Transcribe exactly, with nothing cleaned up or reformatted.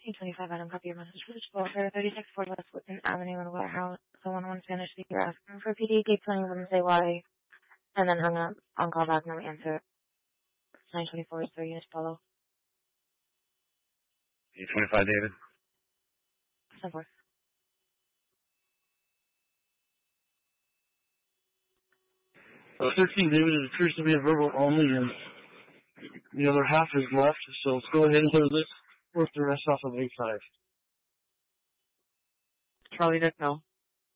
fifteen twenty-five, Adam, copy your message for the Explorer, thirty-six Ford West Woodton Avenue in Warehouse. Someone on Spanish speaker asking for P D, gave plenty wouldn't say why, and then hung up on call back, no answer. nine twenty-four is three units follow. eight twenty-five, David. ten four. Uh, thirteen, David, it appears to be a verbal only, and the other half is left, so let's go ahead and clear this. Work the rest off of A five. Charlie Nick, no.